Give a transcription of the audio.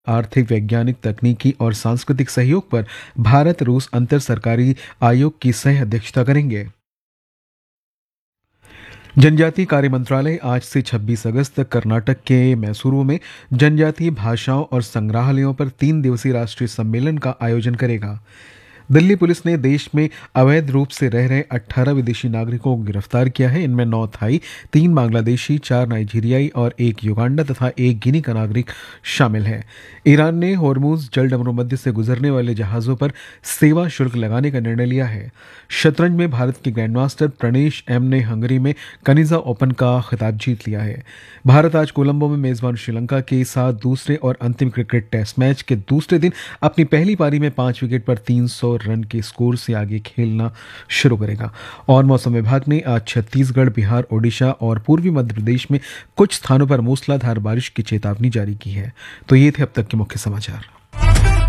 आर्थिक, वैज्ञानिक, तकनीकी और सांस्कृतिक सहयोग पर भारत रूस अंतर सरकारी आयोग की सह अध्यक्षता करेंगे। जनजातीय कार्य मंत्रालय आज से 26 अगस्त तक कर्नाटक के मैसूरू में जनजातीय भाषाओं और संग्रहालयों पर 3 दिवसीय राष्ट्रीय सम्मेलन का आयोजन करेगा। दिल्ली पुलिस ने देश में अवैध रूप से रह रहे 18 विदेशी नागरिकों को गिरफ्तार किया है। इनमें 9 थाई, 3 बांग्लादेशी, 4 नाइजीरियाई और 1 युगांडा तथा 1 गिनी का नागरिक शामिल है। ईरान ने होर्मुज जलडमरू मध्य से गुजरने वाले जहाजों पर सेवा शुल्क लगाने का निर्णय लिया है। शतरंज में भारत के ग्रैंडमास्टर प्रणेश एम ने हंगरी में कनिजा ओपन का खिताब जीत लिया है। भारत आज कोलंबो में मेजबान श्रीलंका के साथ दूसरे और अंतिम क्रिकेट टेस्ट मैच के दूसरे दिन अपनी पहली पारी में 5 विकेट पर 300 रन के स्कोर से आगे खेलना शुरू करेगा। और मौसम विभाग ने आज छत्तीसगढ़, बिहार, ओडिशा और पूर्वी मध्य प्रदेश में कुछ स्थानों पर मूसलाधार बारिश की चेतावनी जारी की है। तो ये थे अब तक के मुख्य समाचार।